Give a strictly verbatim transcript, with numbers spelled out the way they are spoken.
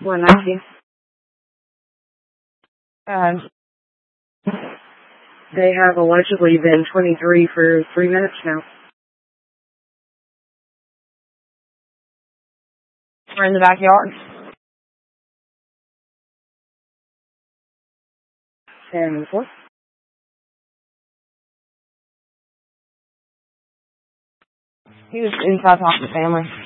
one ninety. Um, They have allegedly been twenty-three for three minutes now. we're in the backyard. And four. He was inside talking to family.